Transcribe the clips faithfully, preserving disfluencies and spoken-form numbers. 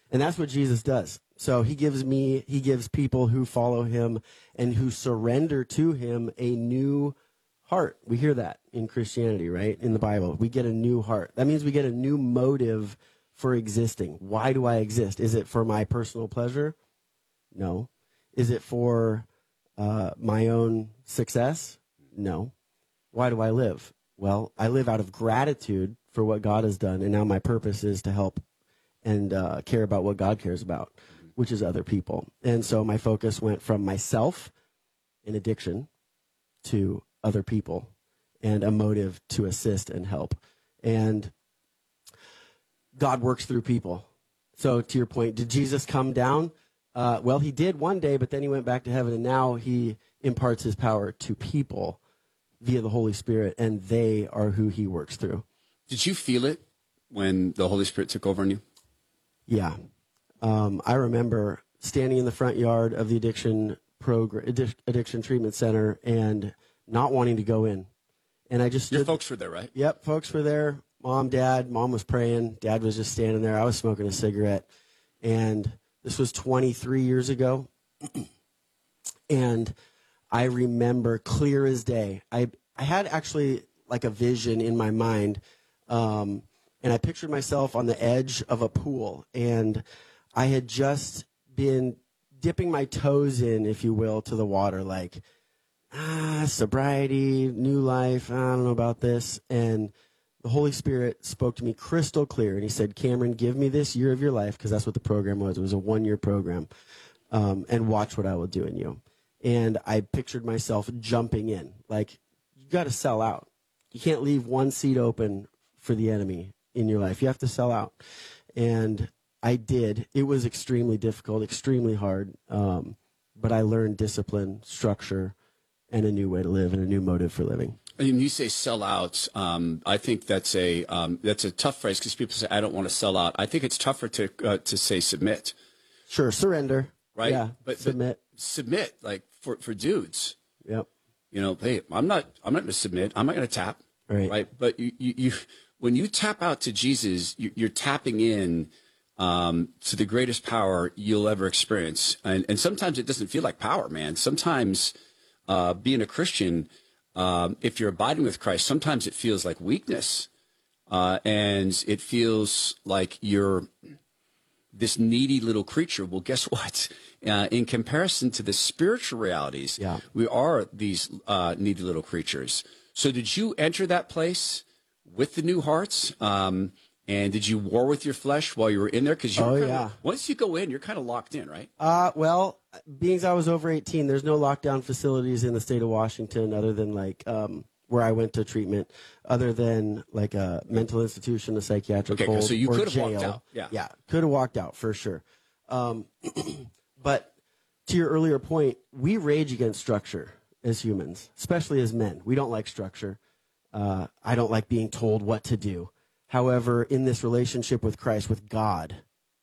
And that's what Jesus does. So he gives me, he gives people who follow him and who surrender to him a new heart. We hear that in Christianity, right? In the Bible, we get a new heart. That means we get a new motive for existing. Why do I exist? Is it for my personal pleasure? No. Is it for uh, my own success? No. Why do I live? Well, I live out of gratitude for what God has done, and now my purpose is to help and uh, care about what God cares about, which is other people. And so my focus went from myself in addiction to other people and a motive to assist and help. And God works through people. So to your point, did Jesus come down? Uh, well, he did one day, but then he went back to heaven, and now he imparts his power to people via the Holy Spirit, and they are who he works through. Did you feel it when the Holy Spirit took over on you? Yeah. Um, I remember standing in the front yard of the addiction program, addic- addiction treatment center, and not wanting to go in. And I just stood, Your folks were there, right? Yep, folks were there. Mom, Dad. Mom was praying. Dad was just standing there. I was smoking a cigarette. And this was twenty-three years ago. And I remember clear as day. I, I had actually like a vision in my mind. Um, and I pictured myself on the edge of a pool. And I had just been dipping my toes in, if you will, to the water. Like, ah, sobriety, new life. I don't know about this. And the Holy Spirit spoke to me crystal clear. And he said, Cameron, give me this year of your life, because that's what the program was. It was a one-year program. Um, and watch what I will do in you. And I pictured myself jumping in. Like, you got to sell out. You can't leave one seat open for the enemy in your life. You have to sell out. And I did. It was extremely difficult, extremely hard. Um, but I learned discipline, structure, and a new way to live and a new motive for living. And you say sell out. Um, I think that's a um, that's a tough phrase, because people say, I don't want to sell out. I think it's tougher to uh, to say submit. Sure, surrender. Right? Yeah, but submit. But submit, like for, for dudes. Yep. You know, hey, I'm not I'm not going to submit. I'm not going to tap. Right. Right. But you, you, you when you tap out to Jesus, you, you're tapping in um, to the greatest power you'll ever experience. And, and sometimes it doesn't feel like power, man. Sometimes uh, being a Christian, um, if you're abiding with Christ, sometimes it feels like weakness. Uh, and it feels like you're this needy little creature. Well, guess what? Uh, in comparison to the spiritual realities, yeah. we are these uh, needy little creatures. So did you enter that place with the new hearts? Um, and did you war with your flesh while you were in there? Because oh, kinda, yeah. once you go in, you're kind of locked in, right? Uh, well, being as I was over eighteen, there's no lockdown facilities in the state of Washington other than like um, where I went to treatment, other than like a mental institution, a psychiatric okay, hold, so you or could have jail. walked out. Yeah, yeah, could have walked out for sure. Um, but to your earlier point, we rage against structure as humans, especially as men. We don't like structure. Uh, I don't like being told what to do. However, in this relationship with Christ, with God,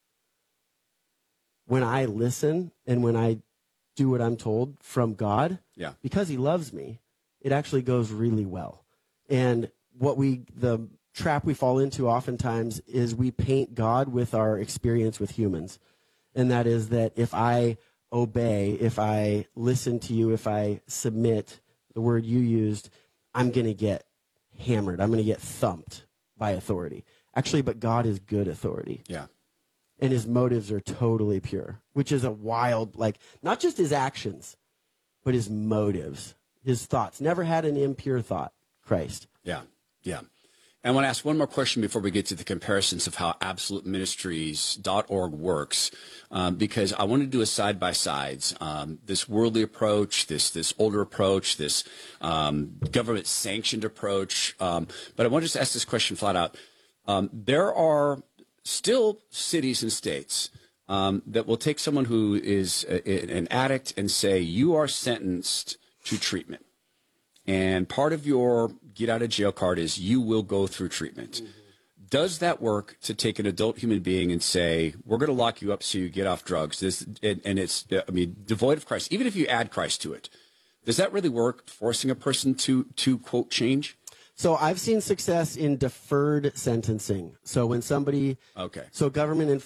when I listen and when I do what I'm told from God, yeah. because he loves me, it actually goes really well. And what we, the trap we fall into oftentimes is we paint God with our experience with humans. And that is that if I obey, if I listen to you, if I submit, the word you used, I'm going to get hammered. I'm going to get thumped by authority. Actually, but God is good authority. Yeah. And his motives are totally pure, which is a wild, like, not just his actions, but his motives, his thoughts. Never had an impure thought, Christ. Yeah, yeah. And I want to ask one more question before we get to the comparisons of how absolute ministries dot org works, um, because I want to do a side-by-sides, um, this worldly approach, this this older approach, this um, government-sanctioned approach. Um, but I want to just ask this question flat out. Um, there are still cities and states um, that will take someone who is a, a, an addict and say, you are sentenced to treatment. And part of your get out of jail card is you will go through treatment. Mm-hmm. Does that work to take an adult human being and say, we're going to lock you up so you get off drugs? This, and, and it's, I mean, devoid of Christ, even if you add Christ to it, does that really work, forcing a person to, to quote, change? So I've seen success in deferred sentencing. So when somebody, okay, so government